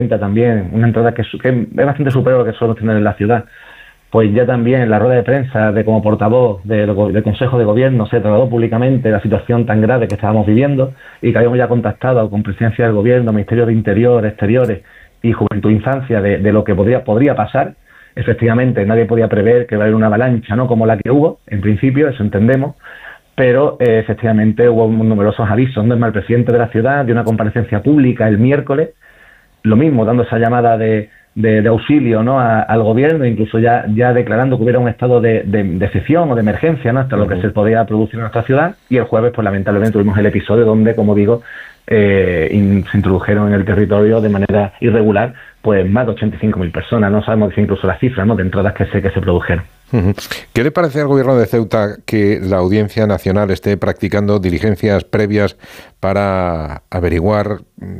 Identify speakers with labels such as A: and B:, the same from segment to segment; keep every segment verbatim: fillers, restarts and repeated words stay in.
A: también, una entrada que, que es bastante superior a lo que suelen tener en la ciudad. Pues ya también en la rueda de prensa de como portavoz del, del Consejo de Gobierno se trasladó públicamente la situación tan grave que estábamos viviendo y que habíamos ya contactado con Presidencia del Gobierno, Ministerio de Interior, Exteriores y Juventud e Infancia de, de lo que podría, podría pasar. Efectivamente, nadie podía prever que iba a haber una avalancha, ¿no?, como la que hubo, en principio, eso entendemos, pero eh, efectivamente hubo numerosos avisos, ¿no? El presidente de la ciudad dio una comparecencia pública el miércoles, lo mismo, dando esa llamada de, de, de auxilio, ¿no?, a, al gobierno, incluso ya, ya declarando que hubiera un estado de, de, de excepción o de emergencia, ¿no?, hasta uh-huh. lo que se podía producir en nuestra ciudad. Y el jueves, pues lamentablemente, tuvimos el episodio donde, como digo, eh, in, se introdujeron en el territorio de manera irregular pues más de ochenta y cinco mil personas. No sabemos decir incluso las cifras, ¿no?, de entradas que se, que se produjeron.
B: Uh-huh. ¿Qué le parece al gobierno de Ceuta que la Audiencia Nacional esté practicando diligencias previas para averiguar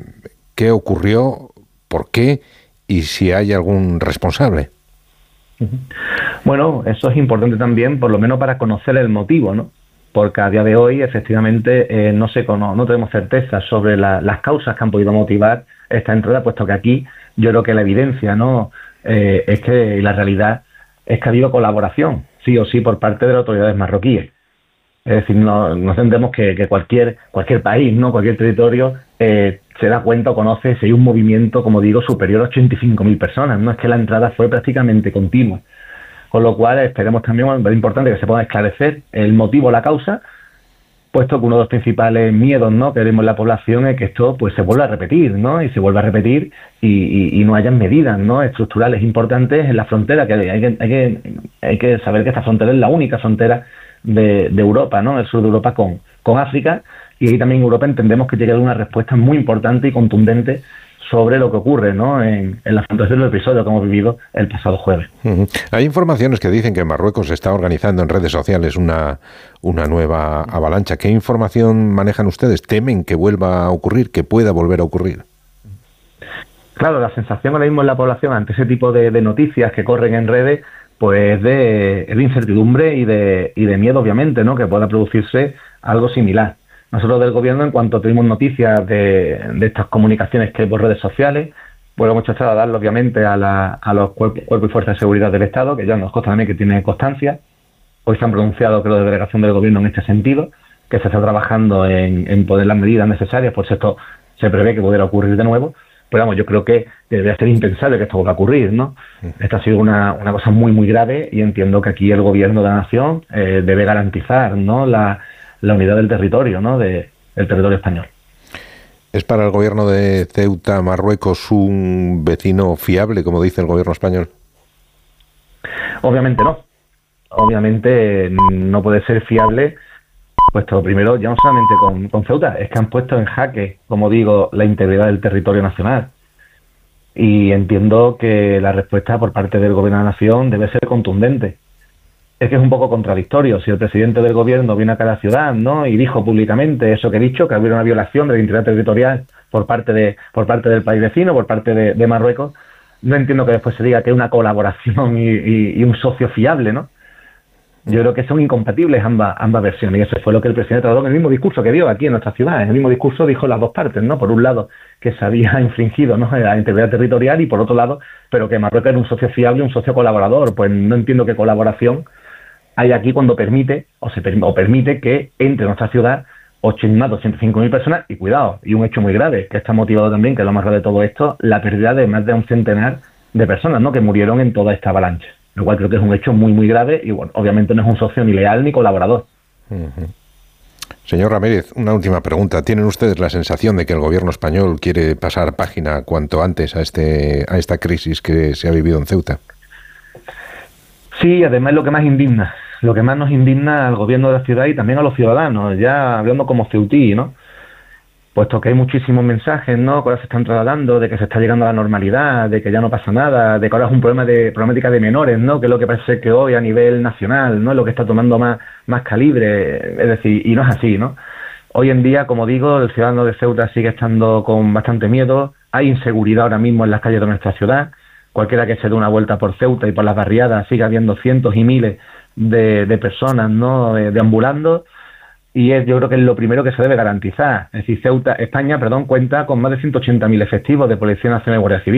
B: qué ocurrió, por qué y si hay algún responsable?
A: Uh-huh. Bueno, eso es importante también, por lo menos para conocer el motivo, ¿no? Porque a día de hoy, efectivamente, eh, no, se cono- no tenemos certeza sobre la, las causas que han podido motivar esta entrada, puesto que aquí yo creo que la evidencia, ¿no?, eh, es que la realidad es que ha habido colaboración, sí o sí, por parte de las autoridades marroquíes. Es decir, no, no entendemos que, que cualquier cualquier país, no cualquier territorio, eh, se da cuenta o conoce si hay un movimiento, como digo, superior a ochenta y cinco mil personas. No es que la entrada fue prácticamente continua. Con lo cual esperemos también, es importante que se pueda esclarecer el motivo, la causa, puesto que uno de los principales miedos, ¿no?, que tenemos en la población es que esto pues se vuelva a repetir, ¿no?, y se vuelva a repetir y, y, y no hayan medidas, ¿no?, estructurales importantes en la frontera, que hay, hay, que, hay, que, hay que saber que esta frontera es la única frontera de, de Europa, ¿no?, el sur de Europa con, con África, y ahí también en Europa entendemos que tiene que haber una respuesta muy importante y contundente sobre lo que ocurre, ¿no?, en, en la frontera del episodio que hemos vivido el pasado jueves.
B: Uh-huh. Hay informaciones que dicen que Marruecos está organizando en redes sociales una, una nueva avalancha. ¿Qué información manejan ustedes? ¿Temen que vuelva a ocurrir, que pueda volver a ocurrir?
A: Claro, la sensación ahora mismo en la población ante ese tipo de, de noticias que corren en redes, pues de, de incertidumbre y de, y de miedo, obviamente, ¿no?, que pueda producirse algo similar. Nosotros del gobierno, en cuanto tuvimos noticias de, de estas comunicaciones que hay por redes sociales, pues lo hemos hecho trasladarlo obviamente a, la, a los cuerpos, cuerpos y fuerzas de seguridad del Estado, que ya nos consta también que tiene constancia. Hoy se han pronunciado, creo, de delegación del gobierno en este sentido, que se está trabajando en, en poner las medidas necesarias, por si esto se prevé que pudiera ocurrir de nuevo. Pero vamos, yo creo que debería ser impensable que esto vuelva a ocurrir, ¿no? Esta ha sido una, una cosa muy, muy grave y entiendo que aquí el gobierno de la nación eh, debe garantizar, ¿no?, la la unidad del territorio, ¿no?, de, del territorio español.
B: ¿Es para el gobierno de Ceuta, Marruecos, un vecino fiable, como dice el gobierno español?
A: Obviamente no. Obviamente no puede ser fiable, puesto primero, ya no solamente con, con Ceuta, es que han puesto en jaque, como digo, la integridad del territorio nacional. Y entiendo que la respuesta por parte del gobierno de la nación debe ser contundente. Es que es un poco contradictorio. Si el presidente del gobierno viene acá a la ciudad, ¿no?, y dijo públicamente eso que he dicho, que había una violación de la integridad territorial por parte de por parte del país vecino, por parte de, de Marruecos, no entiendo que después se diga que es una colaboración y, y, y un socio fiable, ¿no? Yo creo que son incompatibles ambas ambas versiones, y eso fue lo que el presidente trasladó en el mismo discurso que dio aquí en nuestra ciudad. En el mismo discurso dijo las dos partes, ¿no? Por un lado, que se había infringido, ¿no?, la integridad territorial, y por otro lado, pero que Marruecos era un socio fiable, un socio colaborador. Pues no entiendo qué colaboración hay aquí cuando permite o se per- o permite que entre en nuestra ciudad ochenta, más de ochenta y cinco mil personas, y cuidado, y un hecho muy grave, que está motivado también, que es lo más grave de todo esto, la pérdida de más de un centenar de personas, ¿no?, que murieron en toda esta avalancha. Lo cual creo que es un hecho muy, muy grave y, bueno, obviamente no es un socio ni leal ni colaborador.
B: Uh-huh. Señor Ramírez, una última pregunta. ¿Tienen ustedes la sensación de que el gobierno español quiere pasar página cuanto antes a este a esta crisis que se ha vivido en Ceuta?
A: Sí, además lo que más indigna, lo que más nos indigna al gobierno de la ciudad y también a los ciudadanos, ya hablando como ceutí, ¿no? Puesto que hay muchísimos mensajes, ¿no?, que ahora se están trasladando de que se está llegando a la normalidad, de que ya no pasa nada, de que ahora es un problema de problemática de menores, ¿no?, que es lo que parece que hoy a nivel nacional, ¿no?, es lo que está tomando más, más calibre, es decir, y no es así, ¿no? Hoy en día, como digo, el ciudadano de Ceuta sigue estando con bastante miedo, hay inseguridad ahora mismo en las calles de nuestra ciudad. Cualquiera que se dé una vuelta por Ceuta y por las barriadas sigue habiendo cientos y miles de, de personas, ¿no?, eh, deambulando, y es, yo creo que es lo primero que se debe garantizar. Es decir, Ceuta, España, perdón, cuenta con más de ciento ochenta mil efectivos de Policía Nacional y Guardia Civil.